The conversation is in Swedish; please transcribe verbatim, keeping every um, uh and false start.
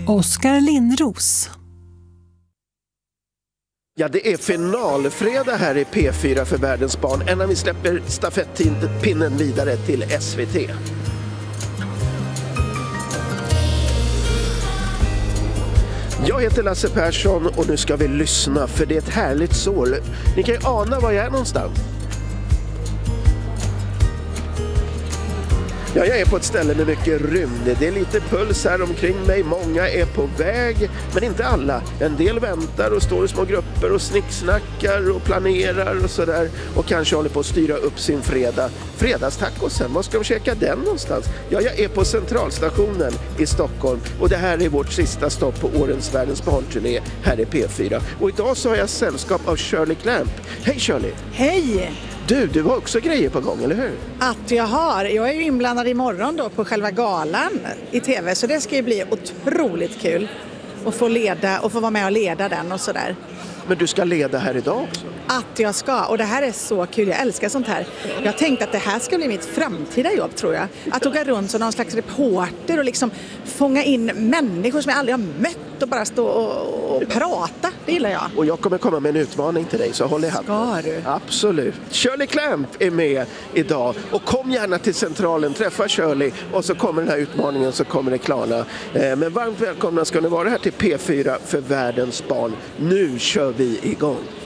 Oskar Lindros. Ja, det är finalfredag här i P fyra för Världens barn innan vi släpper stafettpinnen vidare till S V T. Jag heter Lasse Persson och nu ska vi lyssna för det är ett härligt sol. Ni kan ju ana var jag är någonstans. Ja, jag är på ett ställe med mycket rymd. Det är lite puls här omkring mig. Många är på väg, men inte alla. En del väntar och står i små grupper och snicksnackar och planerar och sådär. Och kanske håller på att styra upp sin fredag. Fredagstacosen, var ska de käka den någonstans? Ja, jag är på Centralstationen i Stockholm. Och det här är vårt sista stopp på årens Världens barnturné här i P fyra. Och idag så har jag sällskap av Shirley Clamp. Hej Shirley! Hej! Du, du har också grejer på gång, eller hur? Att jag har. Jag är ju inblandad imorgon då på själva galan i tv. Så det ska ju bli otroligt kul att få leda och få vara med och leda den och sådär. Men du ska leda här idag också? Att jag ska. Och det här är så kul. Jag älskar sånt här. Jag tänkte att det här ska bli mitt framtida jobb, tror jag. Att åka runt som någon slags reporter och liksom fånga in människor som jag aldrig har mött och bara stå och, och prata. Det gillar jag. Och jag kommer komma med en utmaning till dig, så håll i hatten. Ska du? Absolut. Shirley Clamp är med idag. Och kom gärna till Centralen, träffa Shirley och så kommer den här utmaningen, så kommer det klarna. Men varmt välkomna ska ni vara här till P fyra för Världens barn. Nu kör vi igång.